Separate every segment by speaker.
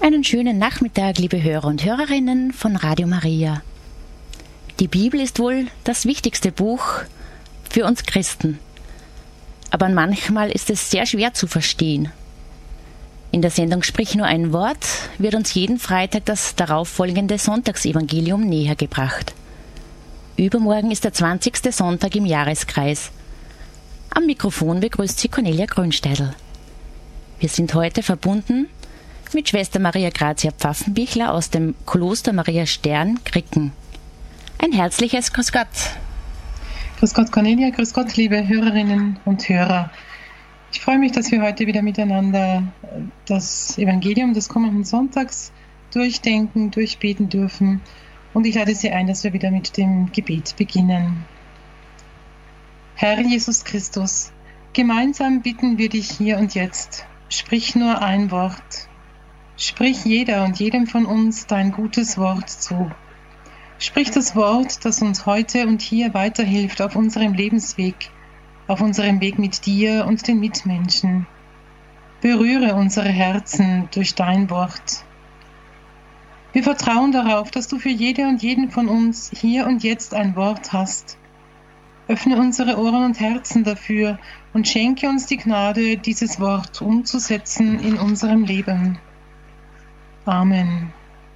Speaker 1: Einen schönen Nachmittag, liebe Hörer und Hörerinnen von Radio Maria. Die Bibel ist wohl das wichtigste Buch für uns Christen. Aber manchmal ist es sehr schwer zu verstehen. In der Sendung Sprich nur ein Wort wird uns jeden Freitag das darauffolgende Sonntagsevangelium näher gebracht. Übermorgen ist der 20. Sonntag im Jahreskreis. Am Mikrofon begrüßt Sie Cornelia Grünsteidl. Wir sind heute verbunden mit Schwester Maria Grazia Pfaffenbichler aus dem Kloster Maria Stern, Gricken. Ein herzliches Grüß Gott.
Speaker 2: Grüß Gott, Cornelia, grüß Gott, liebe Hörerinnen und Hörer. Ich freue mich, dass wir heute wieder miteinander das Evangelium des kommenden Sonntags durchdenken, durchbeten dürfen. Und ich lade Sie ein, dass wir wieder mit dem Gebet beginnen. Herr Jesus Christus, gemeinsam bitten wir dich hier und jetzt, sprich nur ein Wort. Sprich jeder und jedem von uns dein gutes Wort zu. Sprich das Wort, das uns heute und hier weiterhilft auf unserem Lebensweg, auf unserem Weg mit dir und den Mitmenschen. Berühre unsere Herzen durch dein Wort. Wir vertrauen darauf, dass du für jede und jeden von uns hier und jetzt ein Wort hast. Öffne unsere Ohren und Herzen dafür und schenke uns die Gnade, dieses Wort umzusetzen in unserem Leben. Amen.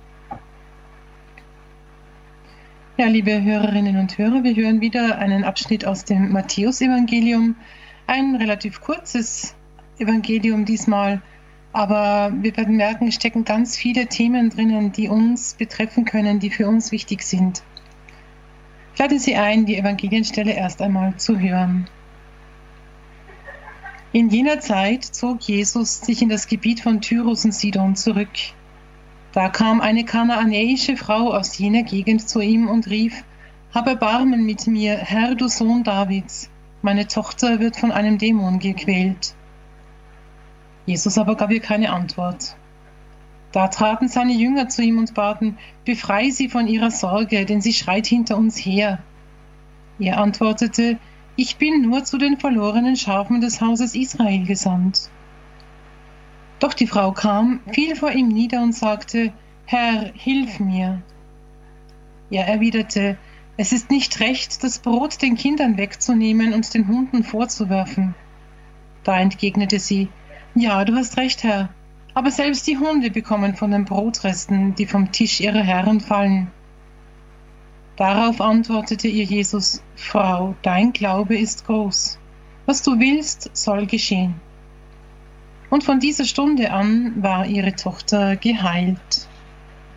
Speaker 2: Ja, liebe Hörerinnen und Hörer, wir hören wieder einen Abschnitt aus dem Matthäus-Evangelium. Ein relativ kurzes Evangelium diesmal, aber wir werden merken, es stecken ganz viele Themen drinnen, die uns betreffen können, die für uns wichtig sind. Ich lade Sie ein, die Evangelienstelle erst einmal zu hören. In jener Zeit zog Jesus sich in das Gebiet von Tyrus und Sidon zurück. Da kam eine kanaanäische Frau aus jener Gegend zu ihm und rief: Hab Erbarmen mit mir, Herr, du Sohn Davids, meine Tochter wird von einem Dämon gequält. Jesus aber gab ihr keine Antwort. Da traten seine Jünger zu ihm und baten: Befrei sie von ihrer Sorge, denn sie schreit hinter uns her. Er antwortete: Ich bin nur zu den verlorenen Schafen des Hauses Israel gesandt. Doch die Frau kam, fiel vor ihm nieder und sagte: Herr, hilf mir. Er erwiderte: Es ist nicht recht, das Brot den Kindern wegzunehmen und den Hunden vorzuwerfen. Da entgegnete sie: Ja, du hast recht, Herr, aber selbst die Hunde bekommen von den Brotresten, die vom Tisch ihrer Herren fallen. Darauf antwortete ihr Jesus: Frau, dein Glaube ist groß. Was du willst, soll geschehen. Und von dieser Stunde an war ihre Tochter geheilt.